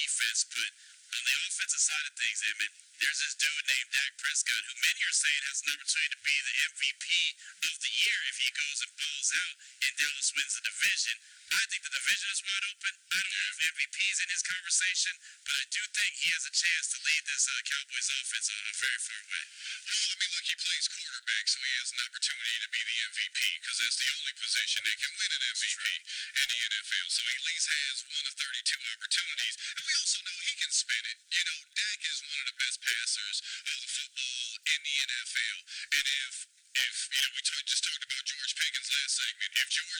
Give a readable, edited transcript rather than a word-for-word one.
defense, but on the offensive side of things, Emmett, there's this dude named Dak Prescott who many are saying has an opportunity to be the MVP of the year if he goes and balls out and Dallas wins the division. I think the division is wide open. I don't know if MVP is in his conversation, but I do think he has a chance to lead this Cowboys offense a very far way. Well, I mean, look, he plays quarterback, so he has an opportunity to be the MVP because that's the only position that can win an MVP in the NFL. So he at least has one of 32 opportunities. And we also know he can spin it. You know, Dak is one of the best passers of the football in the NFL. And if you know, we just talked about George Pickens last segment. If George